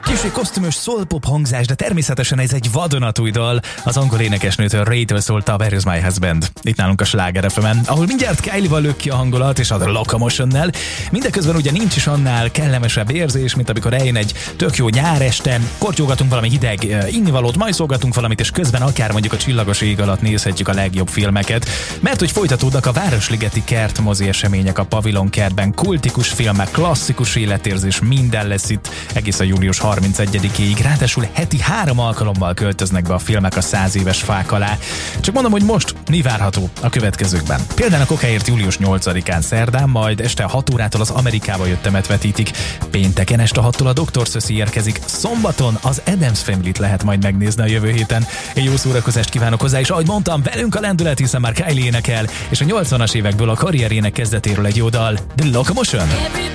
Kicsi kosztümös soul-pop hangzás, de természetesen ez egy vadonatúj dal. Az angol énekesnőtől Ray-től szólt a Where is my husband? Itt nálunk a Sláger FM-en, ahol mindjárt Kylie-val lök ki a hangulat, és a Locomotionnel. Mindeközben ugye nincs is annál kellemesebb érzés, mint amikor eljön egy tök jó nyáreste, kortyolgatunk valami hideg innivalót, majszolgatunk valamit, és közben akár mondjuk a csillagos ég alatt nézhetjük a legjobb filmeket. Mert hogy folytatódnak a Városligeti kertmozi események a Pavilon kertben, kultikus filmek, klasszikus életérzés, minden lesz itt egész a július 31-ig, ráadásul heti 3 alkalommal költöznek be a filmek a 100 éves fák alá. Csak mondom, hogy most mi várható a következőkben. Például a Kokáért július 8-án szerdán, majd este 6 órától az Amerikába jöttemet vetítik. Pénteken este 6-tól a Dr. Szöszi érkezik. Szombaton az Addams Family-t lehet majd megnézni a jövő héten. Én jó szórakozást kívánok hozzá, és ahogy mondtam, velünk a lendület, hiszen már Kylie énekel, és a 80-as évekből a karrierének kezdetéről egy jó dal, The Locomotion.